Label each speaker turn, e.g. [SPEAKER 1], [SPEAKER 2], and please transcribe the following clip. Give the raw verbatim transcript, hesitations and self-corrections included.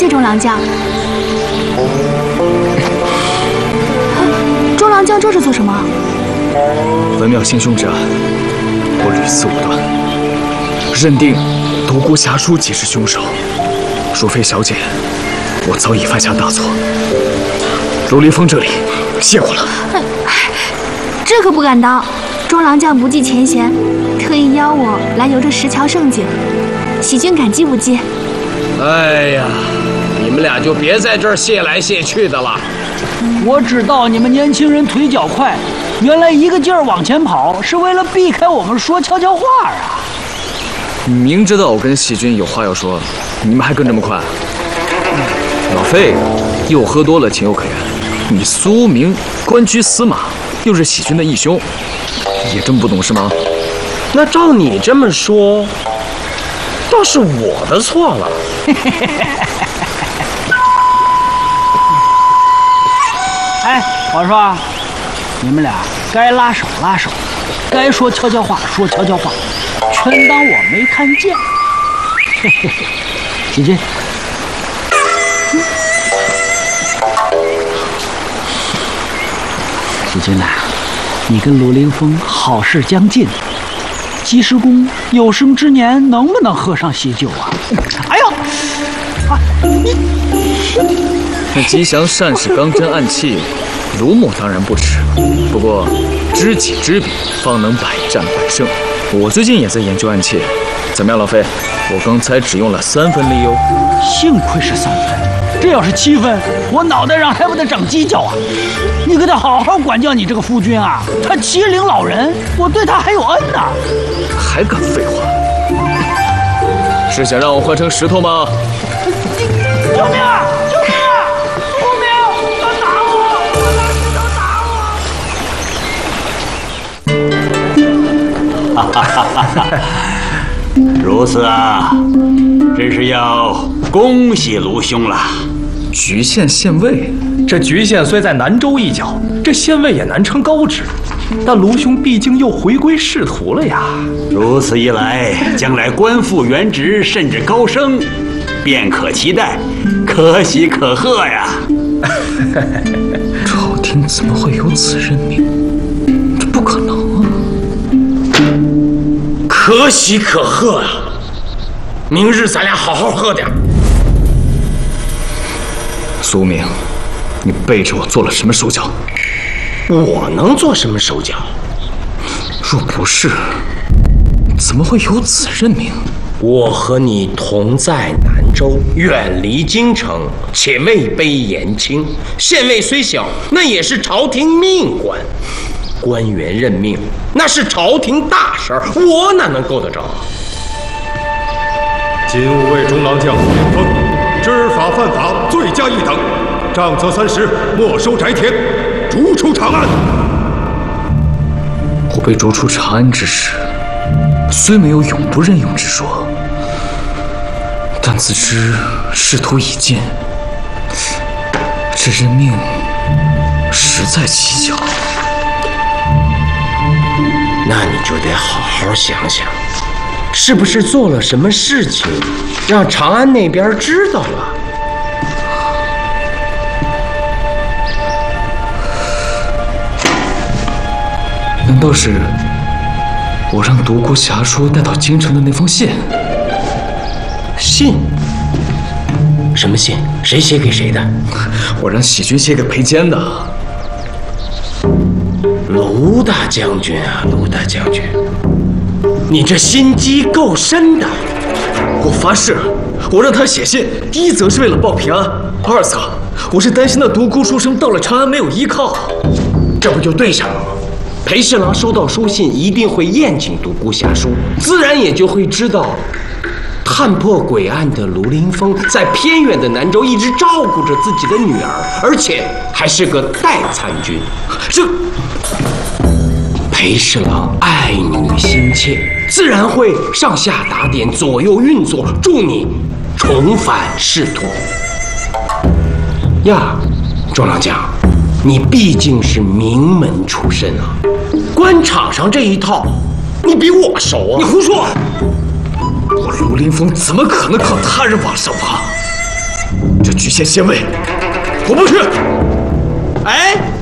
[SPEAKER 1] 谢钟良将。钟良将这是做什么？
[SPEAKER 2] 文庙行凶之案，我屡次武断，认定独孤侠书即是凶手。若非小姐，我早已犯下大错。陆离风这里谢过了。
[SPEAKER 1] 哎，这可不敢当。钟良将不计前嫌，特意邀我来游这石桥胜景，喜君感激不尽。
[SPEAKER 3] 哎呀，你们俩就别在这儿谢来谢去的了。
[SPEAKER 4] 我知道你们年轻人腿脚快，原来一个劲儿往前跑是为了避开我们说悄悄话啊！
[SPEAKER 2] 明知道我跟喜君有话要说，你们还跟这么快？老费，又喝多了情有可原。你苏明官居司马，又是喜君的义兄，也这么不懂事吗？
[SPEAKER 3] 那照你这么说，倒是我的错了。
[SPEAKER 4] 哎，我说，你们俩该拉手拉手，该说悄悄话说悄悄话，全当我没看见。嘿嘿嘿，喜君，嗯、喜君呐、啊，你跟陆凌风好事将近，济世公有生之年能不能喝上喜酒啊？哎呦，啊你。
[SPEAKER 2] 那吉祥善使刚真暗器，卢某当然不迟。不过知己知彼，方能百战百胜。我最近也在研究暗器，怎么样，老费？我刚才只用了三分力哦。
[SPEAKER 4] 幸亏是三分，这要是七分，我脑袋上还不得长犄角啊！你可得好好管教你这个夫君啊！他欺凌老人，我对他还有恩呢。
[SPEAKER 2] 还敢废话？是想让我换成石头吗？
[SPEAKER 4] 救命啊！救命啊！救命！他打我！他拿石头打我！
[SPEAKER 5] 哈哈哈哈哈！如此啊，真是要恭喜卢兄了。
[SPEAKER 2] 局县县尉，
[SPEAKER 6] 这局县虽在南州一角，这县尉也难称高职。但卢兄毕竟又回归仕途了呀。
[SPEAKER 5] 如此一来，将来官复原职，甚至高升，便可期待，可喜可贺呀！
[SPEAKER 2] 朝廷怎么会有此任命？这不可能啊！
[SPEAKER 3] 可喜可贺啊！明日咱俩好好喝点。
[SPEAKER 2] 苏明，你背着我做了什么手脚？
[SPEAKER 3] 我能做什么手脚？
[SPEAKER 2] 若不是，怎么会有此任命？
[SPEAKER 3] 我和你同在南州，远离京城，且位卑言轻。县尉虽小，那也是朝廷命官。官员任命，那是朝廷大事儿，我哪能够得着？
[SPEAKER 7] 今吾为中郎将林峰，知法犯法，罪加一等，杖责三十，没收宅田，逐出长安。
[SPEAKER 2] 我被逐出长安之时，虽没有永不任用之说，但自知仕途已尽，这任命实在蹊跷。
[SPEAKER 3] 那你就得好好想想，是不是做了什么事情，让长安那边知道了？
[SPEAKER 2] 难道是我让独孤侠书带到京城的那封信？
[SPEAKER 3] 信？什么信？谁写给谁的？
[SPEAKER 2] 我让喜君写给裴坚的。
[SPEAKER 3] 卢大将军啊，卢大将军，你这心机够深的。
[SPEAKER 2] 我发誓，我让他写信，一则是为了报平安，二则我是担心那独孤书生到了长安没有依靠。
[SPEAKER 3] 这不就对上了吗？裴侍郎收到书信，一定会宴请独孤侠书，自然也就会知道，探破诡案的卢凌风在偏远的南州一直照顾着自己的女儿，而且还是个代参军。这裴侍郎爱女心切，自然会上下打点，左右运作，助你重返仕途。呀，钟良将，你毕竟是名门出身啊，官场上这一套，你比我熟啊！
[SPEAKER 2] 你胡说！我卢凌风怎么可能靠他人往上爬？ 局限县尉，我不去。
[SPEAKER 3] 哎。